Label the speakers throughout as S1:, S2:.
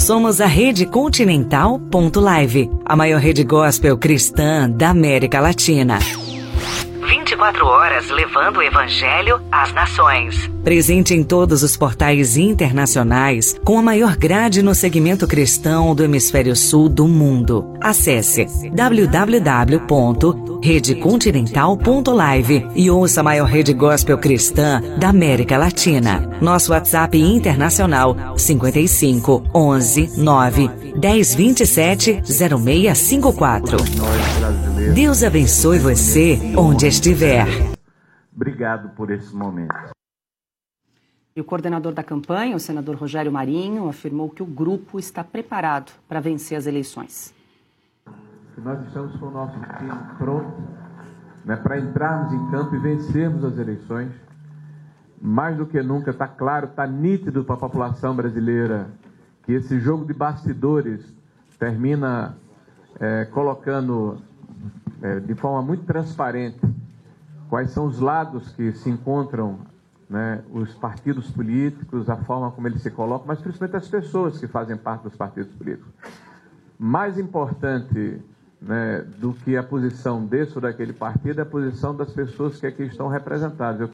S1: Somos a Rede Continental.live, a maior rede gospel cristã da América Latina. 24 horas levando o Evangelho às nações. Presente em todos os portais internacionais, com a maior grade no segmento cristão do hemisfério sul do mundo. Acesse www.redecontinental.live e ouça a maior rede gospel cristã da América Latina. Nosso WhatsApp internacional 55 11 9 10 27 0654. Deus abençoe você onde estiver.
S2: Obrigado por esse momento.
S3: E o coordenador da campanha, o senador Rogério Marinho, afirmou que o grupo está preparado para vencer as eleições.
S2: Nós estamos com o nosso time pronto, para entrarmos em campo e vencermos as eleições. Mais do que nunca, está claro, está nítido para a população brasileira que esse jogo de bastidores termina colocando de forma muito transparente quais são os lados que se encontram, os partidos políticos, a forma como eles se colocam, mas principalmente as pessoas que fazem parte dos partidos políticos. Mais importante do que a posição desse ou daquele partido é a posição das pessoas que aqui estão representadas.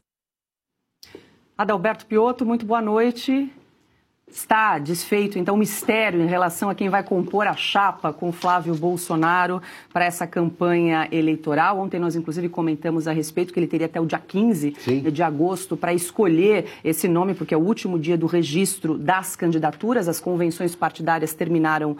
S3: Adalberto Piotto, muito boa noite. Está desfeito, então, o mistério em relação a quem vai compor a chapa com Flávio Bolsonaro para essa campanha eleitoral. Ontem nós, inclusive, comentamos a respeito que ele teria até o dia 15 de agosto para escolher esse nome, porque é o último dia do registro das candidaturas. As convenções partidárias terminam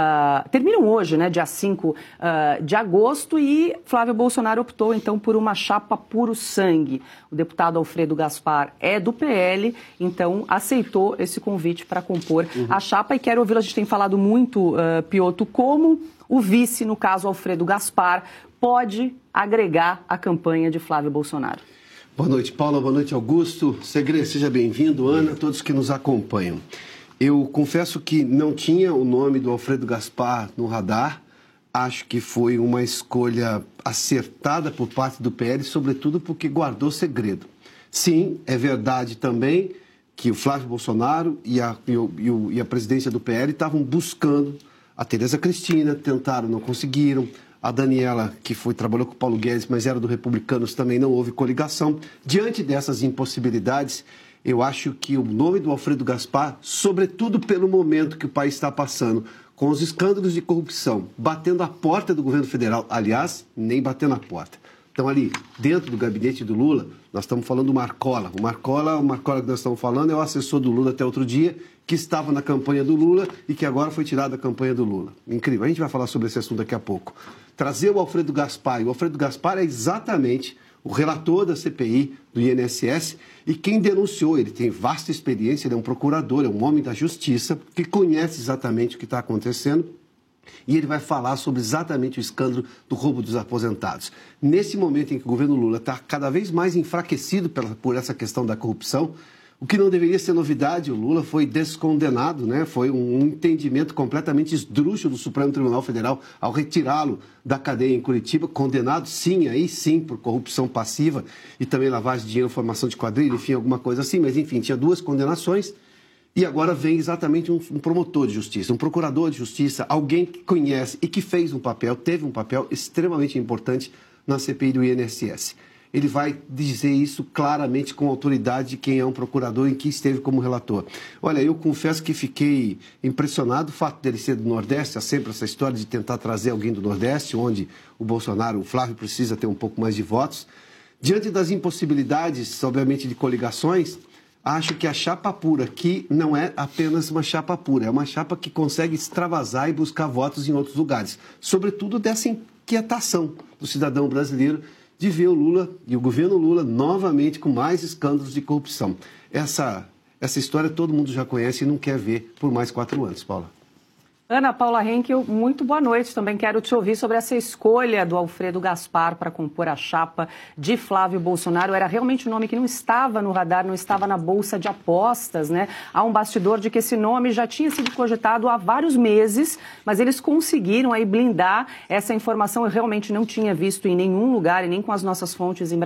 S3: hoje, dia 5 de agosto, e Flávio Bolsonaro optou, então, por uma chapa puro sangue. O deputado Alfredo Gaspar é do PL, então aceitou esse convite para compor a chapa, e quero ouvi-lo. A gente tem falado muito, Piotto, como o vice, no caso Alfredo Gaspar, pode agregar a campanha de Flávio Bolsonaro.
S4: Boa noite, Paula. Boa noite, Augusto. Segre, seja bem-vindo. Ana, todos que nos acompanham. Eu confesso que não tinha o nome do Alfredo Gaspar no radar. Acho que foi uma escolha acertada por parte do PL, sobretudo porque guardou segredo. Sim, é verdade também que o Flávio Bolsonaro e a presidência do PL estavam buscando a Tereza Cristina, tentaram, não conseguiram. A Daniela, que trabalhou com o Paulo Guedes, mas era do Republicanos, também não houve coligação. Diante dessas impossibilidades, eu acho que o nome do Alfredo Gaspar, sobretudo pelo momento que o país está passando, com os escândalos de corrupção, batendo a porta do governo federal, aliás, nem batendo a porta. Então, ali, dentro do gabinete do Lula, nós estamos falando do Marcola. O Marcola que nós estamos falando é o assessor do Lula até outro dia, que estava na campanha do Lula e que agora foi tirado da campanha do Lula. Incrível. A gente vai falar sobre esse assunto daqui a pouco. Trazer o Alfredo Gaspar. E o Alfredo Gaspar é exatamente o relator da CPI do INSS e quem denunciou. Ele tem vasta experiência, ele é um procurador, é um homem da justiça, que conhece exatamente o que está acontecendo. E ele vai falar sobre exatamente o escândalo do roubo dos aposentados. Nesse momento em que o governo Lula está cada vez mais enfraquecido por essa questão da corrupção, o que não deveria ser novidade, o Lula foi descondenado, foi um entendimento completamente esdrúxulo do Supremo Tribunal Federal ao retirá-lo da cadeia em Curitiba, condenado sim, aí sim, por corrupção passiva e também lavagem de dinheiro, formação de quadrilha, enfim, alguma coisa assim, mas enfim, tinha duas condenações. E agora vem exatamente um promotor de justiça, um procurador de justiça, alguém que conhece e que teve um papel extremamente importante na CPI do INSS. Ele vai dizer isso claramente com autoridade de quem é um procurador e que esteve como relator. Olha, eu confesso que fiquei impressionado o fato dele ser do Nordeste, há sempre essa história de tentar trazer alguém do Nordeste, onde o Flávio precisa ter um pouco mais de votos. Diante das impossibilidades, obviamente, de coligações, acho que a chapa pura aqui não é apenas uma chapa pura, é uma chapa que consegue extravasar e buscar votos em outros lugares. Sobretudo dessa inquietação do cidadão brasileiro de ver o Lula e o governo Lula novamente com mais escândalos de corrupção. Essa história todo mundo já conhece e não quer ver por mais 4 anos, Paula.
S3: Ana Paula Henkel, muito boa noite. Também quero te ouvir sobre essa escolha do Alfredo Gaspar para compor a chapa de Flávio Bolsonaro. Era realmente um nome que não estava no radar, não estava na bolsa de apostas, Há um bastidor de que esse nome já tinha sido cogitado há vários meses, mas eles conseguiram aí blindar essa informação. Eu realmente não tinha visto em nenhum lugar e nem com as nossas fontes em Brasília,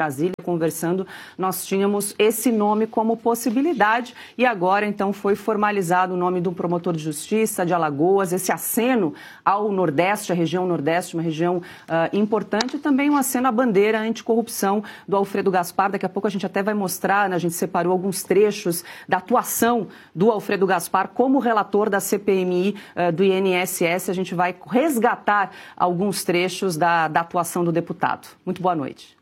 S3: conversando, nós tínhamos esse nome como possibilidade e agora, então, foi formalizado o nome do promotor de justiça de Alagoas, esse aceno ao Nordeste, a região Nordeste, uma região importante, e também um aceno à bandeira anticorrupção do Alfredo Gaspar. Daqui a pouco a gente até vai mostrar, né, a gente separou alguns trechos da atuação do Alfredo Gaspar como relator da CPMI do INSS. A gente vai resgatar alguns trechos da atuação do deputado. Muito boa noite.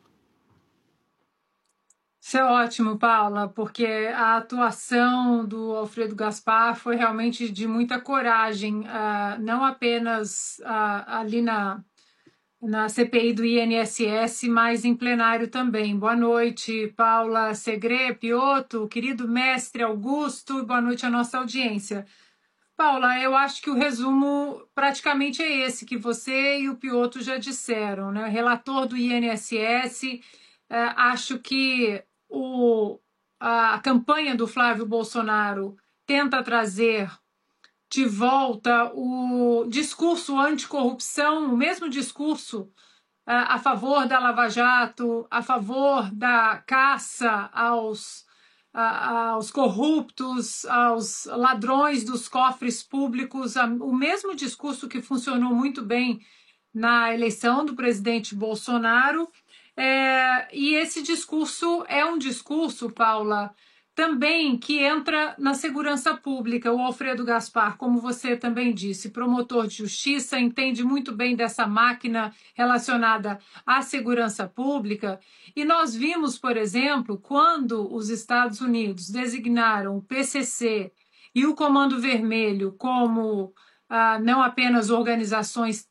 S5: Isso é ótimo, Paula, porque a atuação do Alfredo Gaspar foi realmente de muita coragem, não apenas ali na CPI do INSS, mas em plenário também. Boa noite, Paula, Segre, Piotto, querido mestre Augusto, e boa noite à nossa audiência. Paula, eu acho que o resumo praticamente é esse que você e o Piotto já disseram, né? Relator do INSS, acho que a campanha do Flávio Bolsonaro tenta trazer de volta o discurso anticorrupção, o mesmo discurso a favor da Lava Jato, a favor da caça aos corruptos, aos ladrões dos cofres públicos, o mesmo discurso que funcionou muito bem na eleição do presidente Bolsonaro. E esse discurso é um discurso, Paula, também que entra na segurança pública. O Alfredo Gaspar, como você também disse, promotor de justiça, entende muito bem dessa máquina relacionada à segurança pública. E nós vimos, por exemplo, quando os Estados Unidos designaram o PCC e o Comando Vermelho como não apenas organizações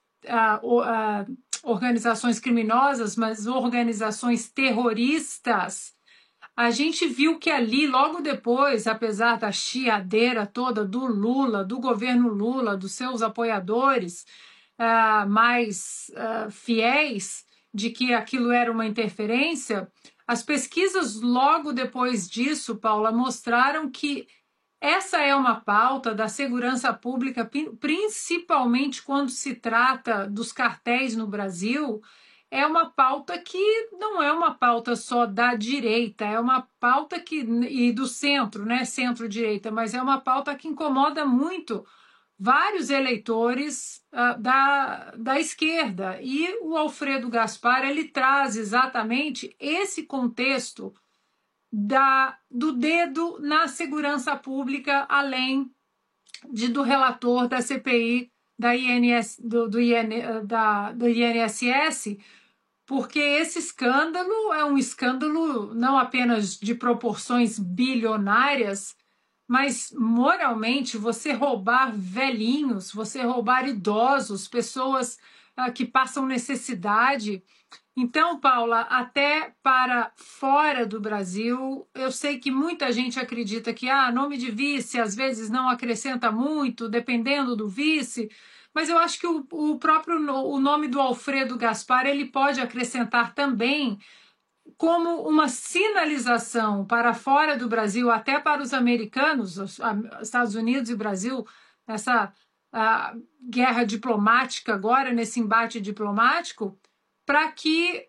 S5: criminosas, mas organizações terroristas, a gente viu que ali, logo depois, apesar da chiadeira toda do Lula, do governo Lula, dos seus apoiadores mais fiéis de que aquilo era uma interferência, as pesquisas logo depois disso, Paula, mostraram que essa é uma pauta da segurança pública, principalmente quando se trata dos cartéis no Brasil. É uma pauta que não é uma pauta só da direita, é uma pauta e do centro, né, centro-direita, mas é uma pauta que incomoda muito vários eleitores da esquerda. E o Alfredo Gaspar, ele traz exatamente esse contexto do dedo na segurança pública, além do relator da CPI do INSS, porque esse escândalo é um escândalo não apenas de proporções bilionárias, mas moralmente você roubar velhinhos, você roubar idosos, pessoas que passam necessidade. Então, Paula, até para fora do Brasil, eu sei que muita gente acredita que nome de vice às vezes não acrescenta muito, dependendo do vice, mas eu acho que o nome do Alfredo Gaspar ele pode acrescentar também como uma sinalização para fora do Brasil, até para os americanos, os Estados Unidos e Brasil, nessa guerra diplomática agora, nesse embate diplomático, para que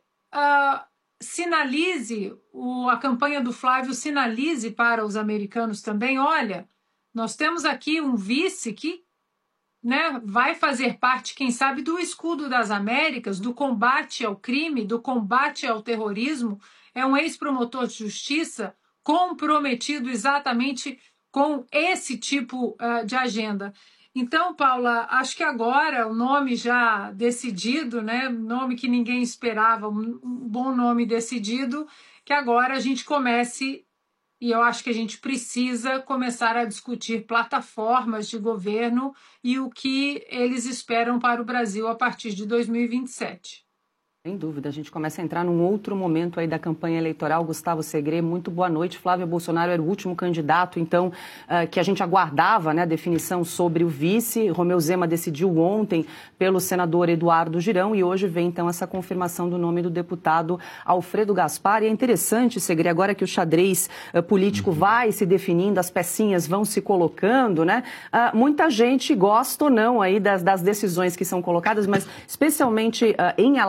S5: sinalize, a campanha do Flávio sinalize para os americanos também, olha, nós temos aqui um vice que, né, vai fazer parte, quem sabe, do escudo das Américas, do combate ao crime, do combate ao terrorismo, é um ex-promotor de justiça comprometido exatamente com esse tipo de agenda. Então, Paula, acho que agora o nome já decidido, né, nome que ninguém esperava, um bom nome decidido, que agora a gente comece, e eu acho que a gente precisa começar a discutir plataformas de governo e o que eles esperam para o Brasil a partir de 2027.
S3: Sem dúvida, a gente começa a entrar num outro momento aí da campanha eleitoral. Gustavo Segre, muito boa noite. Flávio Bolsonaro era o último candidato, então, que a gente aguardava, né, a definição sobre o vice. Romeu Zema decidiu ontem pelo senador Eduardo Girão e hoje vem, então, essa confirmação do nome do deputado Alfredo Gaspar. E é interessante, Segre, agora que o xadrez político vai se definindo, as pecinhas vão se colocando, né? Muita gente gosta ou não aí das decisões que são colocadas, mas especialmente em Alagoas,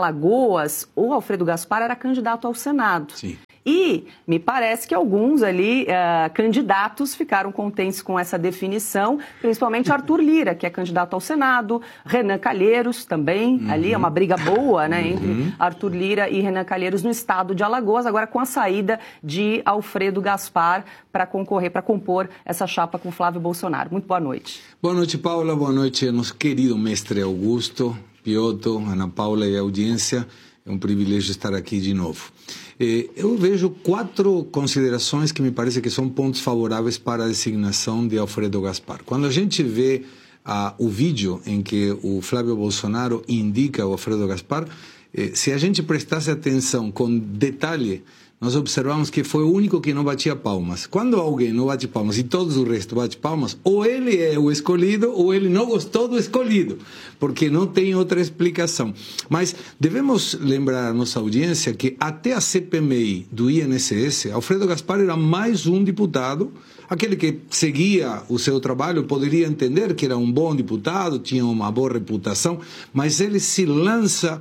S3: Alagoas, o Alfredo Gaspar era candidato ao Senado.
S6: Sim.
S3: E me parece que alguns ali, candidatos, ficaram contentes com essa definição, principalmente Arthur Lira, que é candidato ao Senado, Renan Calheiros também, ali é uma briga boa, né, entre Arthur Lira e Renan Calheiros no estado de Alagoas, agora com a saída de Alfredo Gaspar para concorrer, para compor essa chapa com Flávio Bolsonaro. Muito boa noite.
S6: Boa noite, Paula, boa noite, nosso querido mestre Augusto, Piotto, Ana Paula e a audiência. É um privilégio estar aqui de novo. Eu vejo 4 considerações que me parece que são pontos favoráveis para a designação de Alfredo Gaspar. Quando a gente vê o vídeo em que o Flávio Bolsonaro indica o Alfredo Gaspar, se a gente prestasse atenção com detalhe, nós observamos que foi o único que não batia palmas. Quando alguém não bate palmas e todos o resto bate palmas, ou ele é o escolhido ou ele não gostou do escolhido, porque não tem outra explicação. Mas devemos lembrar à nossa audiência que até a CPMI do INSS, Alfredo Gaspar era mais um deputado. Aquele que seguia o seu trabalho poderia entender que era um bom deputado, tinha uma boa reputação, mas ele se lança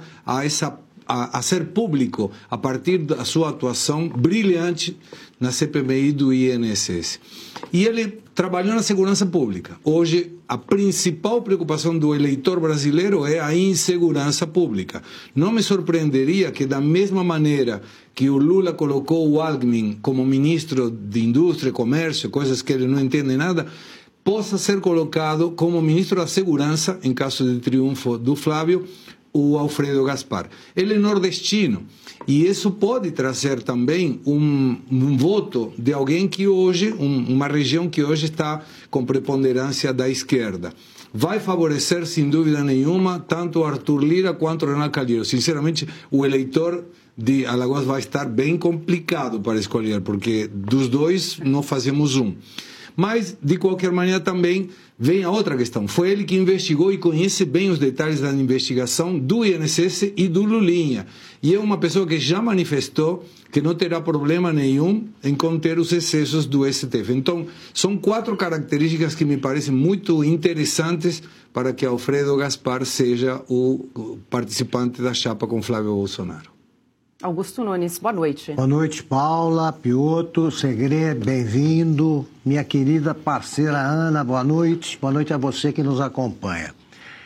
S6: a ser público a partir da sua atuação brilhante na CPMI do INSS. E ele trabalhou na segurança pública. Hoje, a principal preocupação do eleitor brasileiro é a insegurança pública. Não me surpreenderia que, da mesma maneira que o Lula colocou o Alckmin como ministro de Indústria e Comércio, coisas que ele não entende nada, possa ser colocado como ministro da Segurança, em caso de triunfo do Flávio, o Alfredo Gaspar. Ele é nordestino e isso pode trazer também um voto de alguém que hoje, uma região que hoje está com preponderância da esquerda. Vai favorecer, sem dúvida nenhuma, tanto Arthur Lira quanto Renan Calheiros. Sinceramente, o eleitor de Alagoas vai estar bem complicado para escolher, porque dos dois não fazemos um. Mas, de qualquer maneira, também vem a outra questão. Foi ele que investigou e conhece bem os detalhes da investigação do INSS e do Lulinha. E é uma pessoa que já manifestou que não terá problema nenhum em conter os excessos do STF. Então, são 4 características que me parecem muito interessantes para que Alfredo Gaspar seja o participante da chapa com Flávio Bolsonaro.
S3: Augusto Nunes, boa noite.
S7: Boa noite, Paula, Piotto, Segre, bem-vindo. Minha querida parceira Ana, boa noite. Boa noite a você que nos acompanha.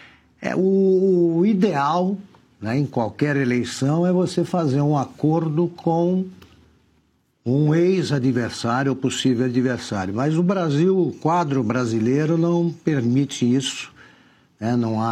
S7: O ideal, né, em qualquer eleição é você fazer um acordo com um ex-adversário ou possível adversário. Mas o Brasil, o quadro brasileiro não permite isso, né?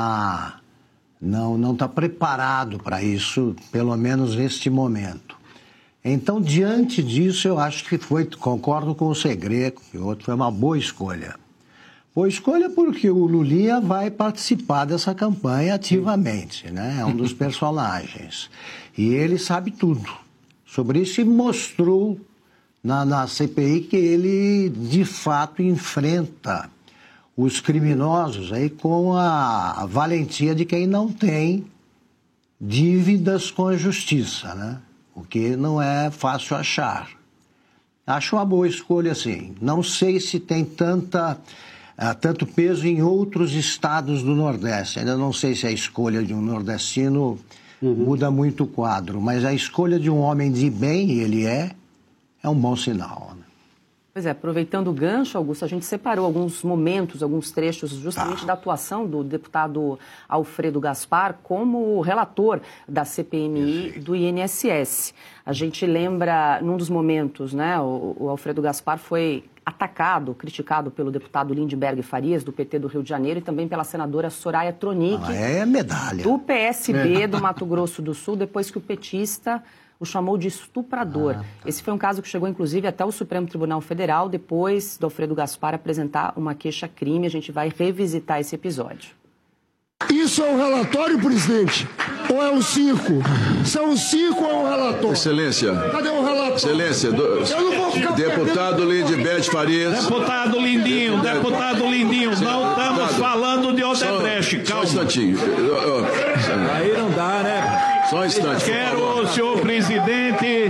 S7: Não está preparado para isso, pelo menos neste momento. Então, diante disso, eu acho que concordo com o Segre, que o outro foi uma boa escolha. Boa escolha porque o Lulinha vai participar dessa campanha ativamente, né? É um dos personagens. E ele sabe tudo sobre isso e mostrou na CPI que ele, de fato, enfrenta os criminosos aí com a valentia de quem não tem dívidas com a justiça, né? O que não é fácil achar. Acho uma boa escolha, sim. Não sei se tem tanto peso em outros estados do Nordeste. Ainda não sei se a escolha de um nordestino muda muito o quadro, mas a escolha de um homem de bem, e ele é um bom sinal, né?
S3: Pois é, aproveitando o gancho, Augusto, a gente separou alguns momentos, alguns trechos justamente da atuação do deputado Alfredo Gaspar como relator da CPMI do INSS. A gente lembra, num dos momentos, né, o Alfredo Gaspar foi atacado, criticado pelo deputado Lindbergh Farias, do PT do Rio de Janeiro, e também pela senadora Soraya Tronic,
S7: medalha,
S3: do PSB do Mato Grosso do Sul, depois que o petista o chamou de estuprador. Esse foi um caso que chegou, inclusive, até o Supremo Tribunal Federal, depois do Alfredo Gaspar apresentar uma queixa-crime. A gente vai revisitar esse episódio.
S8: Isso é um relatório, presidente? Ou é um circo? São um circo ou é um relatório?
S9: Excelência.
S8: Cadê o relatório?
S9: Excelência.
S8: Eu não vou ficar
S9: deputado Lindbergh Farias.
S10: Deputado Lindinho, não estamos falando de Odebrecht, calma.
S9: Só um instantinho.
S10: Aí não dá, né?
S9: Só um instante.
S10: Quero o senhor presidente.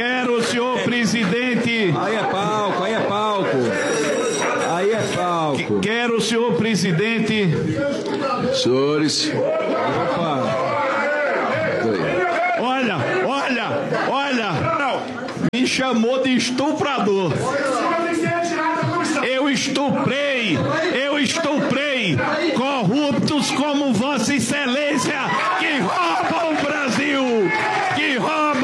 S11: Aí é palco.
S10: Quero o senhor presidente.
S9: Senhores.
S11: Opa.
S10: Olha, me chamou de estuprador. Eu estuprei corruptos como Vossa Excelência.